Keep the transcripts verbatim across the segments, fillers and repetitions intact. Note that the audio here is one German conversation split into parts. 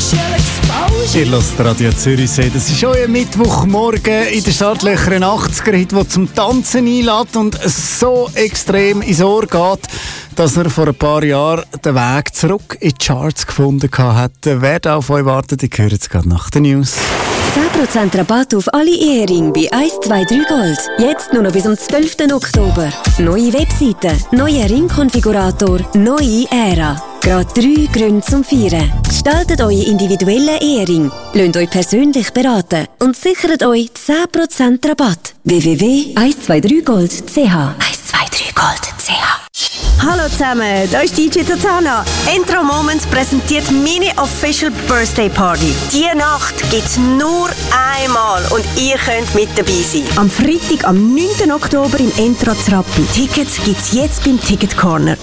Ihr hört Radio Zürichsee. Das ist euer Mittwochmorgen in den Startlöchern achtziger-Hit, der zum Tanzen einlädt und so extrem ins Ohr geht, dass er vor ein paar Jahren den Weg zurück in die Charts gefunden hat. Wer da auf euch wartet, ich höre jetzt gerade nach den News. zehn Prozent Rabatt auf alle Eheringe bei eins zwei drei Gold. Jetzt nur noch bis zum zwölften Oktober. Neue Webseite, neuer Ringkonfigurator, neue Ära. Gerade drei Gründe zum Feiern. Gestaltet eure individuellen Ehering, lasst euch persönlich beraten und sichert euch zehn Prozent Rabatt. w w w punkt eins zwei drei gold punkt c h eins zwei drei gold punkt c h. Hallo zusammen, da ist D J Tatana. Intro Moments präsentiert meine Official Birthday Party. Diese Nacht gibt's nur einmal und ihr könnt mit dabei sein. Am Freitag, am neunten Oktober im Intro Rappi. Tickets gibt's jetzt beim Ticket Corner.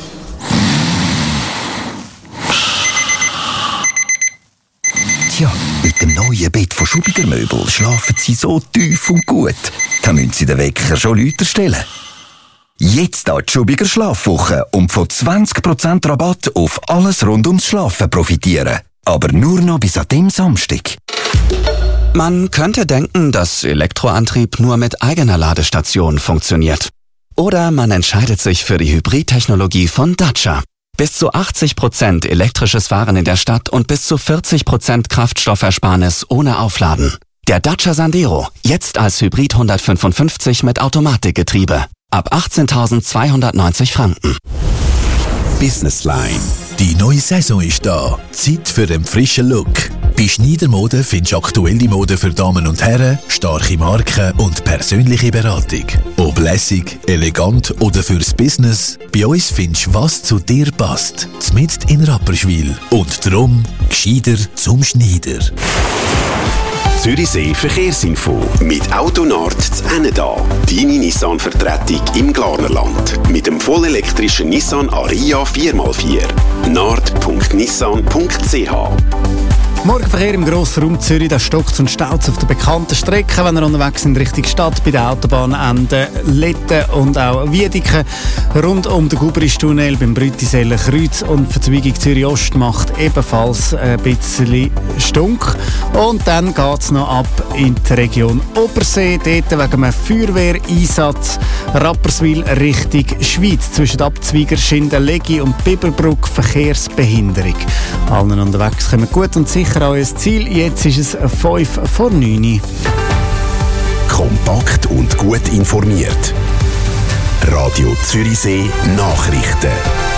Tja, mit dem neuen Bett von Schubiger Möbel schlafen Sie so tief und gut. Da müssen Sie den Wecker schon lauter stellen. Jetzt da die Schubiger Schlafwoche und von zwanzig Prozent Rabatt auf alles rund ums Schlafen profitieren. Aber nur noch bis an dem Samstag. Man könnte denken, dass Elektroantrieb nur mit eigener Ladestation funktioniert. Oder man entscheidet sich für die Hybridtechnologie von Dacia. Bis zu achtzig Prozent elektrisches Fahren in der Stadt und bis zu vierzig Prozent Kraftstoffersparnis ohne Aufladen. Der Dacia Sandero, jetzt als Hybrid hundertfünfundfünfzig mit Automatikgetriebe. Ab achtzehntausendzweihundertneunzig Franken. Business Line. Die neue Saison ist da. Zeit für den frischen Look. Bei Schneider-Mode findest du aktuelle Mode für Damen und Herren, starke Marken und persönliche Beratung. Ob lässig, elegant oder fürs Business, bei uns findest du, was zu dir passt. Zmitzt in Rapperswil und drum gescheiter zum Schneider. Zürichsee Verkehrsinfo mit Autonord zu Enneda. Deine Nissan-Vertretung im Glarnerland. Mit dem vollelektrischen Nissan Ariya vier mal vier. nord punkt nissan punkt c h. Morgenverkehr im grossen Raum Zürich, da stockt und staut auf der bekannten Strecke, wenn ihr unterwegs sind Richtung Stadt, bei den Autobahnenden Letten und auch Wiedeke. Rund um den Gubristunnel beim Brütiseller Kreuz und die Verzweigung Zürich-Ost macht ebenfalls ein bisschen Stunk. Und dann geht es noch ab in die Region Obersee, dort wegen einem Feuerwehreinsatz Rapperswil Richtung Schweiz. Zwischen Abzweiger, Schindelegi und Biberbruck Verkehrsbehinderung. Allen unterwegs kommen gut und sicher an euer Ziel. Jetzt ist es fünf vor neun. Kompakt und gut informiert. Radio Zürichsee Nachrichten.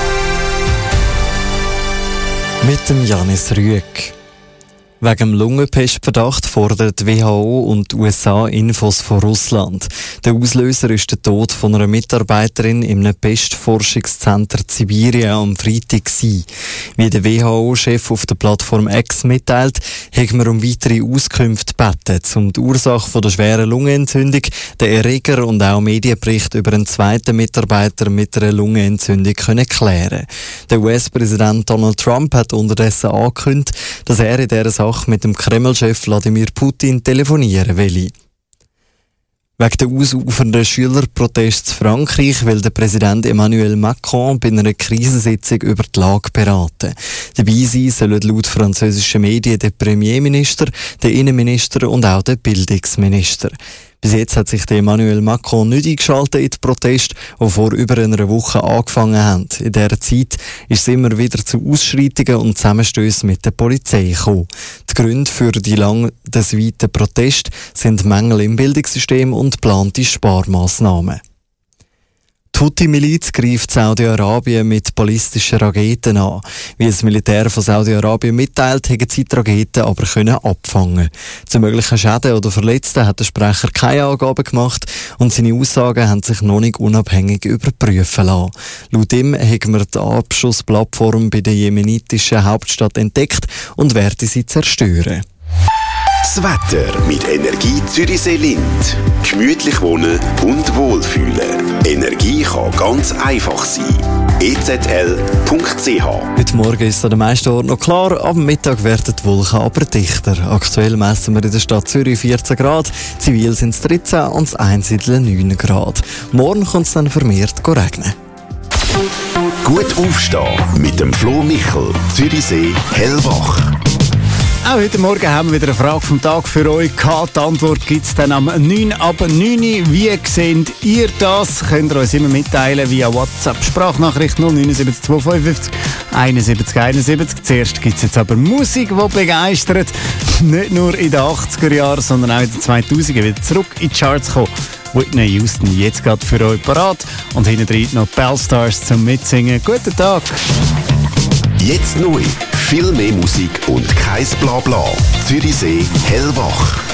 Mit dem Janis Rüegg. Wegen dem Lungenpestverdacht fordert die W H O und die U S A Infos von Russland. Der Auslöser ist der Tod von einer Mitarbeiterin im Pestforschungszentrum Sibirien am Freitag gewesen. Wie der W H O-Chef auf der Plattform X mitteilt, haben wir um weitere Auskünfte gebeten, um die Ursache von der schweren Lungenentzündung, den Erreger und auch Medienbericht über einen zweiten Mitarbeiter mit einer Lungenentzündung können klären. Der U S-Präsident Donald Trump hat unterdessen angekündigt, dass er in dieser Sache mit dem Kreml-Chef Wladimir Putin telefonieren will. Wegen der ausufernden Schülerprotests in Frankreich will der Präsident Emmanuel Macron bei einer Krisensitzung über die Lage beraten. Dabei sein sollen laut französischen Medien der Premierminister, der Innenminister und auch der Bildungsminister. Bis jetzt hat sich der Emmanuel Macron nicht eingeschaltet in die Proteste, die vor über einer Woche angefangen haben. In dieser Zeit ist es immer wieder zu Ausschreitungen und Zusammenstößen mit der Polizei gekommen. Die Gründe für die landesweiten Proteste sind Mängel im Bildungssystem und geplante Sparmaßnahmen. Die Houthi-Miliz greift Saudi-Arabien mit ballistischen Raketen an. Wie das Militär von Saudi-Arabien mitteilt, haben sie die Raketen aber können abfangen. Zu möglichen Schäden oder Verletzten hat der Sprecher keine Angaben gemacht und seine Aussagen haben sich noch nicht unabhängig überprüfen lassen. Laut ihm haben wir die Abschussplattform bei der jemenitischen Hauptstadt entdeckt und werden sie zerstören. Das Wetter mit Energie Zürichsee Lind. Gemütlich wohnen und wohlfühlen. Energie kann ganz einfach sein. e z l punkt c h. Heute Morgen ist es an den meisten Orten noch klar, am Mittag werden die Wolken aber dichter. Aktuell messen wir in der Stadt Zürich vierzehn Grad, zivil sind es dreizehn und das Einsiedeln neun Grad. Morgen kommt es dann vermehrt regnen. Gut aufstehen mit dem Flo Michel, Zürichsee hellwach. Auch heute Morgen haben wir wieder eine Frage vom Tag für euch gehabt. Die Antwort gibt es dann am neun ab neun. Wie seht ihr das? Könnt ihr uns immer mitteilen via WhatsApp. Sprachnachricht null neun sieben zwei fünf eins eins eins eins. Zuerst gibt es jetzt aber Musik, die begeistert. Nicht nur in den achtziger Jahren, sondern auch in den zweitausender wieder zurück in die Charts kommen. Whitney Houston jetzt gerade für euch parat. Und hinten drin noch Bellstars zum Mitsingen. Guten Tag! Jetzt neu. Viel mehr Musik und kein Blabla. Zürichsee hellwach.